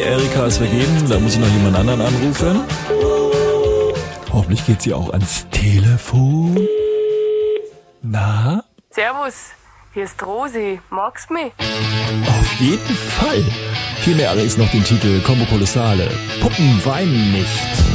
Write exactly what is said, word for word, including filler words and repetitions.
Erika ist vergeben, da muss ich noch jemand anderen anrufen. Hoffentlich geht sie auch ans Telefon. Na? Servus, hier ist Rosi. Magst du mich? Auf jeden Fall. Viel mehr allerdings noch den Titel Combo Kolossale. Puppen weinen nicht.